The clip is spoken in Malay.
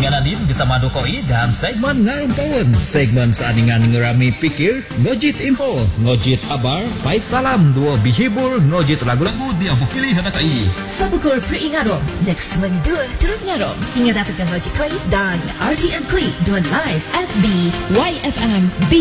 Aladin bersama Dokoi dan segmen Ngayon Kawan. Segmen seaningan ngerami pikir, ngojit info, ngojit kabar, baik salam, dua bihibur, ngojit lagu-lagu dia pilih hadakai. Sabukur peringatkan, next mendua terus ngarong. Hingga dapatkan Ngojit Koi dan RTM Klik 2 Live FB YFM